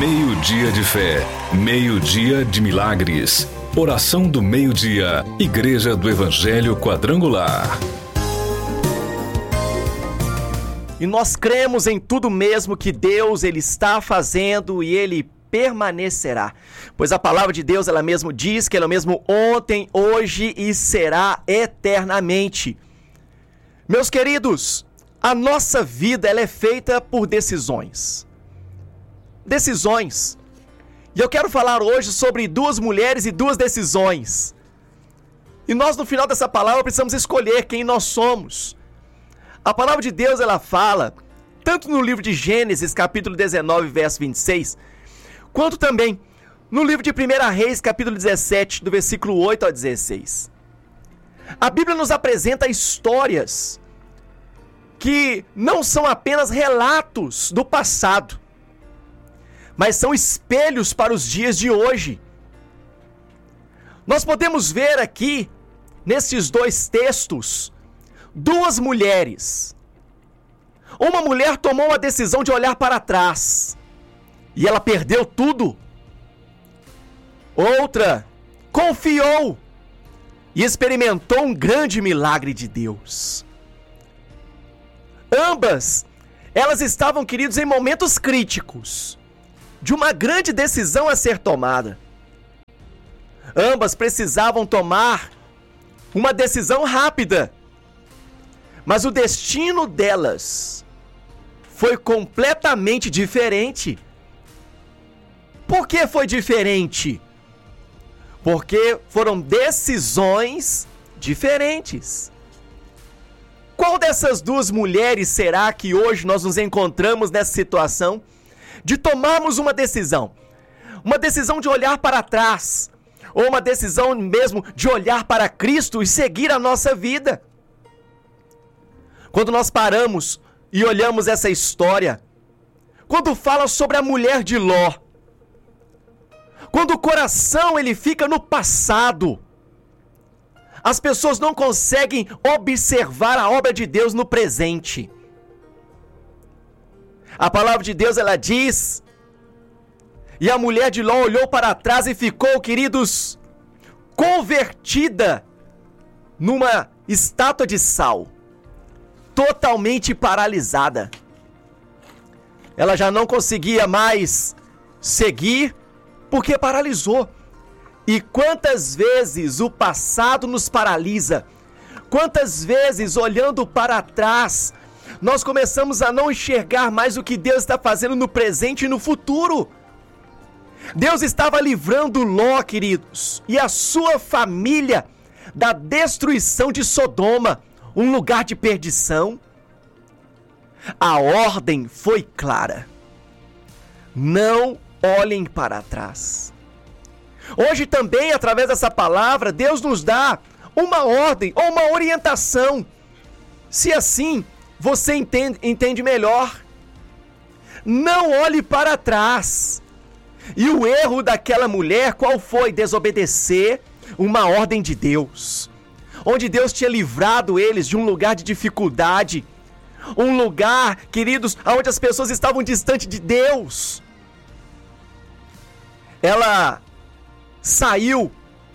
Meio-dia de fé, meio-dia de milagres. Oração do meio-dia, Igreja do Evangelho Quadrangular. E nós cremos em tudo mesmo que Deus ele está fazendo e ele permanecerá. Pois a palavra de Deus ela mesmo diz que ele é o mesmo ontem, hoje e será eternamente. Meus queridos, a nossa vida ela é feita por decisões. Decisões. E eu quero falar hoje sobre duas mulheres e duas decisões. E nós no final dessa palavra precisamos escolher quem nós somos. A palavra de Deus ela fala, tanto no livro de Gênesis, capítulo 19, verso 26, quanto também no livro de 1 Reis, capítulo 17, do versículo 8 ao 16. A Bíblia nos apresenta histórias que não são apenas relatos do passado, mas são espelhos para os dias de hoje. Nós podemos ver aqui, nesses dois textos, duas mulheres. Uma mulher tomou a decisão de olhar para trás e ela perdeu tudo. Outra confiou e experimentou um grande milagre de Deus. Ambas, elas estavam, queridos, em momentos críticos de uma grande decisão a ser tomada. Ambas precisavam tomar uma decisão rápida. Mas o destino delas foi completamente diferente. Por que foi diferente? Porque foram decisões diferentes. Qual dessas duas mulheres será que hoje nós nos encontramos nessa situação de tomarmos uma decisão? Uma decisão de olhar para trás, ou uma decisão mesmo de olhar para Cristo e seguir a nossa vida? Quando nós paramos e olhamos essa história, quando fala sobre a mulher de Ló, quando o coração ele fica no passado, as pessoas não conseguem observar a obra de Deus no presente. A palavra de Deus ela diz, e a mulher de Ló olhou para trás e ficou, queridos, convertida numa estátua de sal. Totalmente paralisada. Ela já não conseguia mais seguir porque paralisou. E quantas vezes o passado nos paralisa? Quantas vezes, olhando para trás, nós começamos a não enxergar mais o que Deus está fazendo no presente e no futuro? Deus estava livrando Ló, queridos, e a sua família da destruição de Sodoma, um lugar de perdição. A ordem foi clara. Não olhem para trás. Hoje também, através dessa palavra, Deus nos dá uma ordem ou uma orientação. Se assim você entende melhor. Não olhe para trás. E o erro daquela mulher, qual foi? Desobedecer uma ordem de Deus. Onde Deus tinha livrado eles de um lugar de dificuldade. Um lugar, queridos, onde as pessoas estavam distantes de Deus. Ela saiu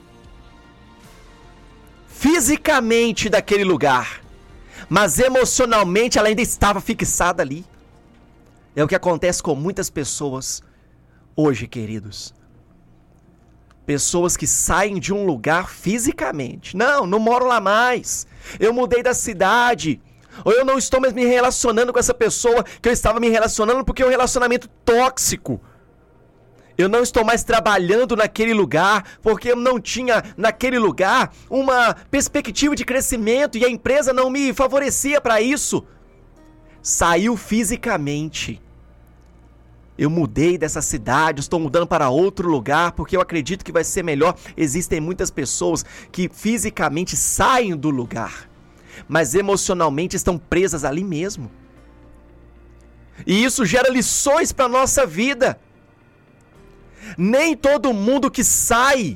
fisicamente daquele lugar, mas emocionalmente ela ainda estava fixada ali. É o que acontece com muitas pessoas hoje, queridos. Pessoas que saem de um lugar fisicamente. Não moro lá mais. Eu mudei da cidade. Ou eu não estou mais me relacionando com essa pessoa que eu estava me relacionando porque é um relacionamento tóxico. Eu não estou mais trabalhando naquele lugar porque eu não tinha naquele lugar uma perspectiva de crescimento e a empresa não me favorecia para isso. Saiu fisicamente. Eu mudei dessa cidade, estou mudando para outro lugar porque eu acredito que vai ser melhor. Existem muitas pessoas que fisicamente saem do lugar, mas emocionalmente estão presas ali mesmo. E isso gera lições para a nossa vida. Nem todo mundo que sai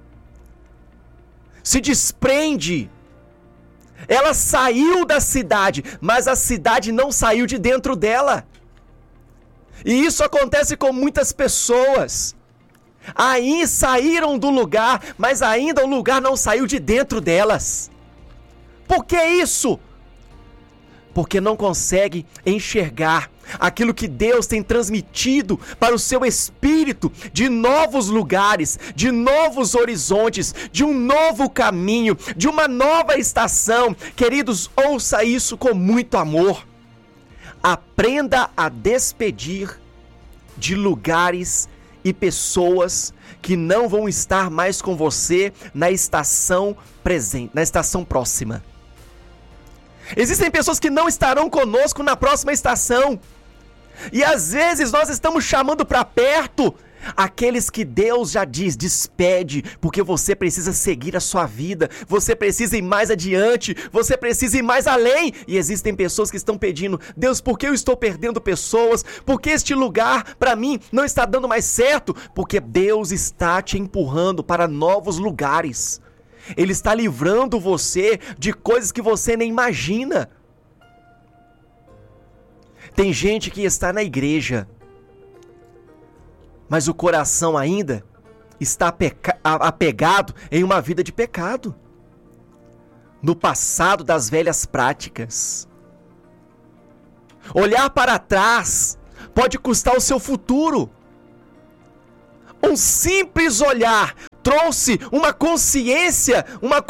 se desprende. Ela saiu da cidade, mas a cidade não saiu de dentro dela. E isso acontece com muitas pessoas. Aí saíram do lugar, mas ainda o lugar não saiu de dentro delas. Por que isso? Porque não consegue enxergar aquilo que Deus tem transmitido para o seu espírito, de novos lugares, de novos horizontes, de um novo caminho, de uma nova estação. Queridos, ouça isso com muito amor. Aprenda a despedir de lugares e pessoas que não vão estar mais com você na estação presente, na estação próxima. Existem pessoas que não estarão conosco na próxima estação. E às vezes nós estamos chamando para perto aqueles que Deus já diz, despede, porque você precisa seguir a sua vida, você precisa ir mais adiante, você precisa ir mais além. E existem pessoas que estão pedindo: Deus, por que eu estou perdendo pessoas? Por que este lugar para mim não está dando mais certo? Porque Deus está te empurrando para novos lugares. Ele está livrando você de coisas que você nem imagina. Tem gente que está na igreja, mas o coração ainda está apegado em uma vida de pecado, no passado das velhas práticas. Olhar para trás pode custar o seu futuro. Um simples olhar trouxe uma consequência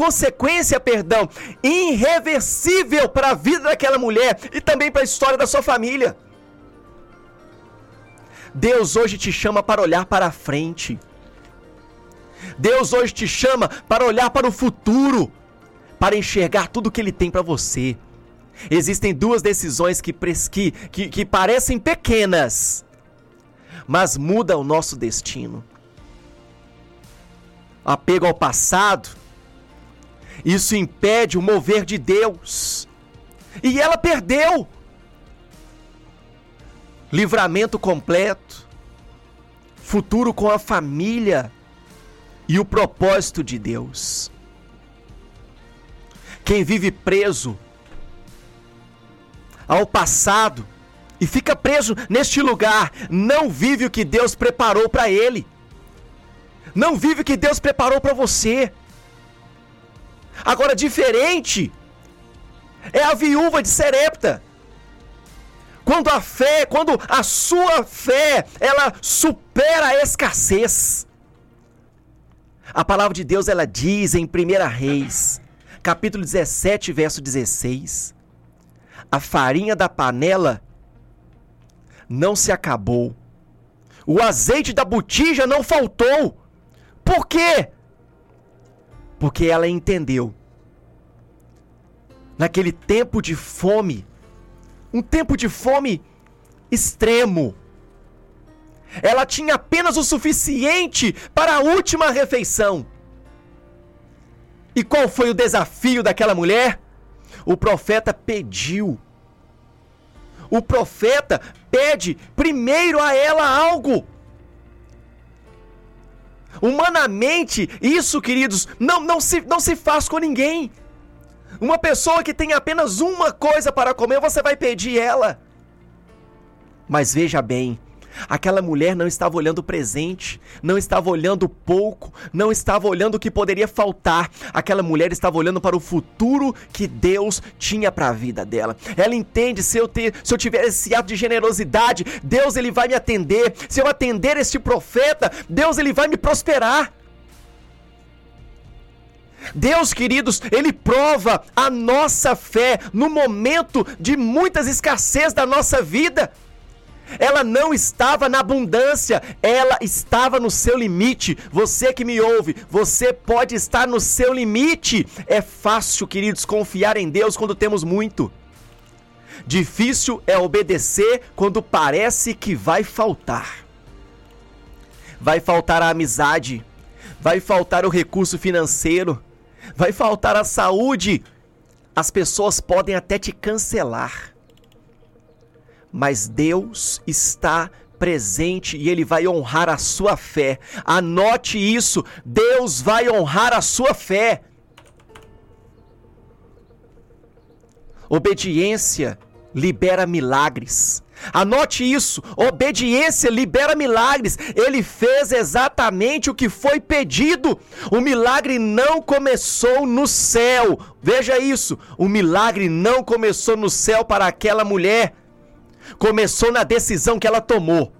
irreversível para a vida daquela mulher e também para a história da sua família. Deus hoje te chama para olhar para a frente. Deus hoje te chama para olhar para o futuro, para enxergar tudo o que Ele tem para você. Existem duas decisões que parecem pequenas, mas mudam o nosso destino. Apego ao passado, isso impede o mover de Deus. E ela perdeu. Livramento completo, futuro com a família e o propósito de Deus. Quem vive preso ao passado e fica preso neste lugar, não vive o que Deus preparou para ele. Não vive o que Deus preparou para você. Agora, diferente é a viúva de Sarepta. Quando a sua fé, ela supera a escassez. A palavra de Deus, ela diz em 1 Reis, capítulo 17, verso 16. A farinha da panela não se acabou. O azeite da botija não faltou. Por quê? Porque ela entendeu. Naquele tempo de fome, um tempo de fome extremo, ela tinha apenas o suficiente para a última refeição. E qual foi o desafio daquela mulher? O profeta pediu. O profeta pede primeiro a ela algo. Humanamente, isso, queridos, não se faz com ninguém. Uma pessoa que tem apenas uma coisa para comer, você vai pedir ela. Mas veja bem, aquela mulher não estava olhando o presente, não estava olhando o pouco, não estava olhando o que poderia faltar. Aquela mulher estava olhando para o futuro que Deus tinha para a vida dela. Ela entende, se eu tiver esse ato de generosidade, Deus, ele vai me atender. Se eu atender este profeta, Deus, ele vai me prosperar. Deus, queridos, ele prova a nossa fé no momento de muitas escassez da nossa vida. Ela não estava na abundância, ela estava no seu limite. Você que me ouve, você pode estar no seu limite. É fácil, queridos, confiar em Deus quando temos muito. Difícil é obedecer quando parece que vai faltar. Vai faltar a amizade, vai faltar o recurso financeiro, vai faltar a saúde. As pessoas podem até te cancelar. Mas Deus está presente e Ele vai honrar a sua fé. Anote isso, Deus vai honrar a sua fé. Obediência libera milagres. Anote isso, obediência libera milagres. Ele fez exatamente o que foi pedido. O milagre não começou no céu. Veja isso, o milagre não começou no céu para aquela mulher. Começou na decisão que ela tomou.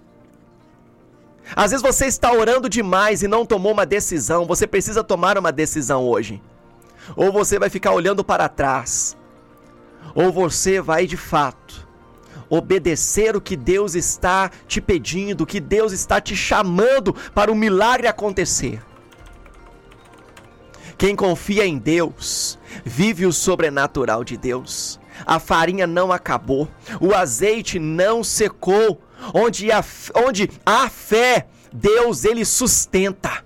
Às vezes você está orando demais e não tomou uma decisão. Você precisa tomar uma decisão hoje. Ou você vai ficar olhando para trás, ou você vai de fato obedecer o que Deus está te pedindo, o que Deus está te chamando para o milagre acontecer. Quem confia em Deus, vive o sobrenatural de Deus. A farinha não acabou, o azeite não secou. Onde há fé, Deus, Ele sustenta.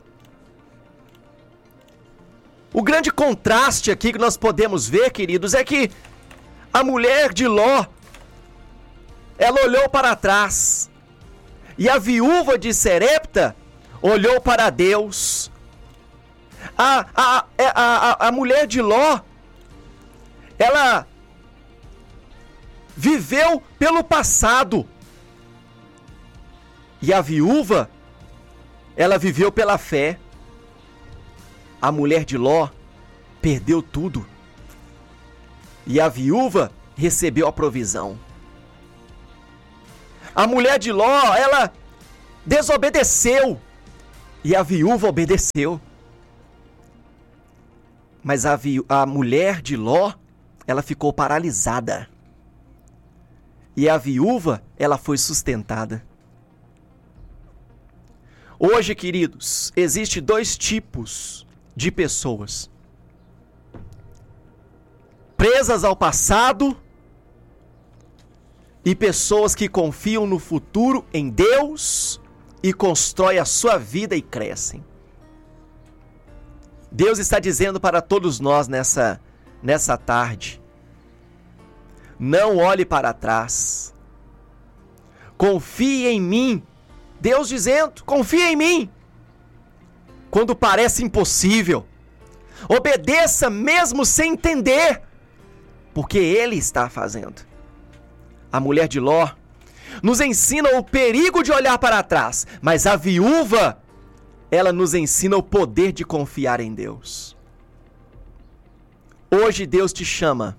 O grande contraste aqui que nós podemos ver, queridos, é que a mulher de Ló, ela olhou para trás, e a viúva de Serepta olhou para Deus. A mulher de Ló, ela viveu pelo passado, e a viúva, ela viveu pela fé. A mulher de Ló perdeu tudo, e a viúva recebeu a provisão. A mulher de Ló, ela desobedeceu, e a viúva obedeceu. Mas a mulher de Ló, ela ficou paralisada, e a viúva, ela foi sustentada. Hoje, queridos, existem dois tipos de pessoas: presas ao passado e pessoas que confiam no futuro em Deus e constroem a sua vida e crescem. Deus está dizendo para todos nós nessa tarde: não olhe para trás, confie em mim. Deus dizendo: confia em mim quando parece impossível. Obedeça mesmo sem entender, porque Ele está fazendo. A mulher de Ló nos ensina o perigo de olhar para trás, mas a viúva, ela nos ensina o poder de confiar em Deus. Hoje Deus te chama.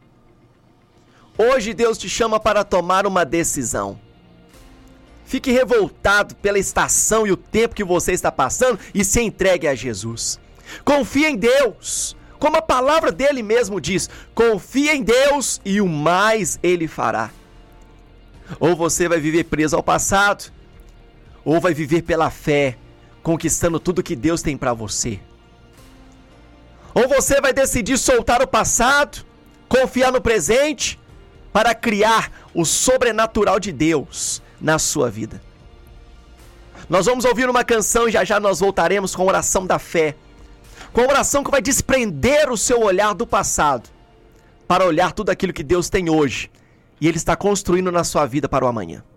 Hoje Deus te chama para tomar uma decisão. Fique revoltado pela estação e o tempo que você está passando e se entregue a Jesus. Confie em Deus, como a palavra dele mesmo diz: confie em Deus e o mais Ele fará. Ou você vai viver preso ao passado, ou vai viver pela fé, conquistando tudo que Deus tem para você. Ou você vai decidir soltar o passado, confiar no presente, para criar o sobrenatural de Deus na sua vida. Nós vamos ouvir uma canção e já nós voltaremos com a oração da fé, com a oração que vai desprender o seu olhar do passado para olhar tudo aquilo que Deus tem hoje e Ele está construindo na sua vida para o amanhã.